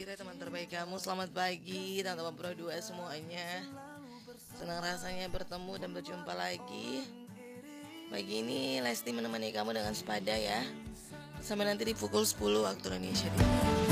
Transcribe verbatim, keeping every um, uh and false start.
Bira, teman terbaik kamu. Selamat pagi teman-teman Pro dua semuanya. Senang rasanya bertemu dan berjumpa lagi. Pagi ini Lesti menemani kamu dengan sepada ya. Sampai nanti di pukul sepuluh waktu Indonesia.